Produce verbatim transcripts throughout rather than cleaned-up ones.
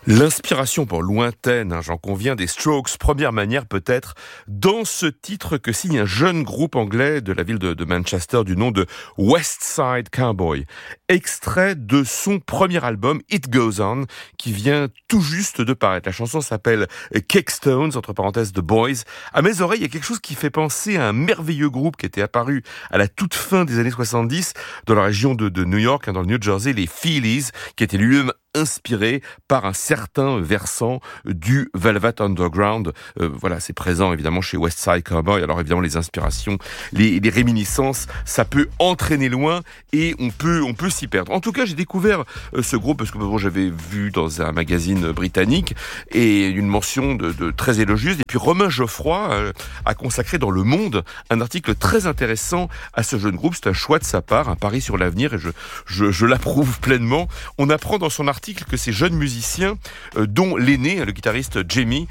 L'inspiration, pour lointaine, hein, j'en conviens, des Strokes, première manière peut-être, dans ce titre que signe un jeune groupe anglais de la ville de, de Manchester du nom de West Side Cowboy. Extrait de son premier album, It Goes On, qui vient tout juste de paraître. La chanson s'appelle Cakestones, entre parenthèses The Boys. À mes oreilles, il y a quelque chose qui fait penser à un merveilleux groupe qui était apparu à la toute fin des années soixante-dix dans la région de, de New York, hein, dans le New Jersey, les Feelies, qui était lui-même inspiré par un certain versant du Velvet Underground. Euh, voilà, c'est présent évidemment chez West Side Cowboy. Alors évidemment, les inspirations, les, les réminiscences, ça peut entraîner loin et on peut, on peut s'y perdre. En tout cas, j'ai découvert euh, ce groupe parce que bon, j'avais vu dans un magazine britannique et une mention de, de très élogieuse. Et puis Romain Geoffroy euh, a consacré dans Le Monde un article très intéressant à ce jeune groupe. C'est un choix de sa part, un pari sur l'avenir et je, je, je l'approuve pleinement. On apprend dans son article que ces jeunes musiciens, euh, dont l'aîné, le guitariste Jamie,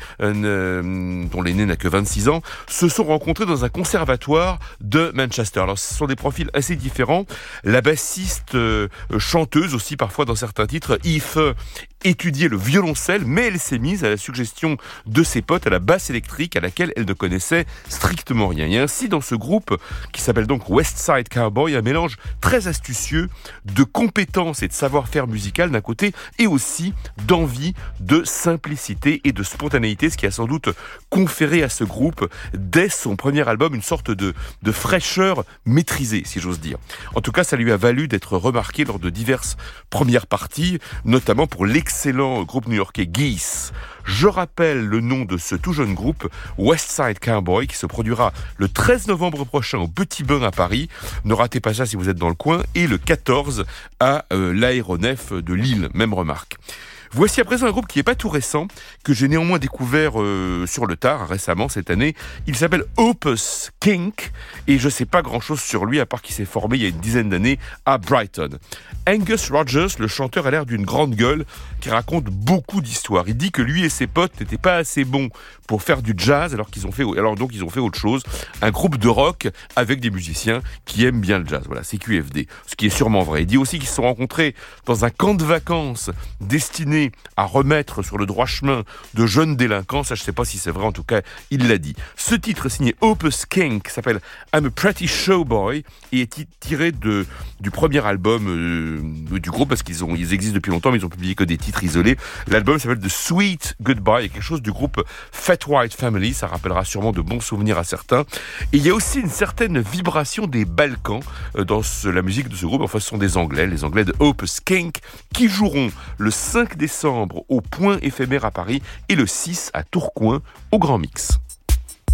euh, dont l'aîné n'a que vingt-six ans, se sont rencontrés dans un conservatoire de Manchester. Alors, ce sont des profils assez différents. La bassiste, euh, chanteuse aussi parfois dans certains titres, Eve, étudiait le violoncelle, mais elle s'est mise à la suggestion de ses potes à la basse électrique à laquelle elle ne connaissait strictement rien. Et ainsi, dans ce groupe, qui s'appelle donc West Side Cowboy, un mélange très astucieux de compétences et de savoir-faire musical d'un côté, et aussi d'envie, de simplicité et de spontanéité, ce qui a sans doute conféré à ce groupe, dès son premier album, une sorte de, de fraîcheur maîtrisée, si j'ose dire. En tout cas, ça lui a valu d'être remarqué lors de diverses premières parties, notamment pour l'excellent groupe new-yorkais Geese. Je rappelle le nom de ce tout jeune groupe, West Side Cowboy, qui se produira le treize novembre prochain au Petit Bain à Paris. Ne ratez pas ça si vous êtes dans le coin. Et le quatorze à euh, l'Aéronef de Lille. Même remarque. Voici à présent un groupe qui n'est pas tout récent, que j'ai néanmoins découvert euh, sur le tard, récemment, cette année. Il s'appelle Opus Kink, et je ne sais pas grand-chose sur lui, à part qu'il s'est formé il y a une dizaine d'années à Brighton. Angus Rogers, le chanteur, a l'air d'une grande gueule, qui raconte beaucoup d'histoires. Il dit que lui et ses potes n'étaient pas assez bons pour faire du jazz, alors qu'ils ont fait, alors donc ils ont fait autre chose. Un groupe de rock avec des musiciens qui aiment bien le jazz. Voilà, c'est Q F D, ce qui est sûrement vrai. Il dit aussi qu'ils se sont rencontrés dans un camp de vacances destiné à remettre sur le droit chemin de jeunes délinquants. Ça, je ne sais pas si c'est vrai, en tout cas, il l'a dit. Ce titre signé Opus Kink s'appelle I'm a Pretty Showboy et est tiré de, du premier album euh, du groupe, parce qu'ils ont, ils existent depuis longtemps, mais ils ont publié que des titres isolés. L'album s'appelle The Sweet Goodbye, il y a quelque chose du groupe Fat White Family, ça rappellera sûrement de bons souvenirs à certains. Et il y a aussi une certaine vibration des Balkans euh, dans ce, la musique de ce groupe. Enfin, ce sont des Anglais, les Anglais de Opus Kink, qui joueront le cinq décembre au Point éphémère à Paris et le six à Tourcoing au Grand Mix.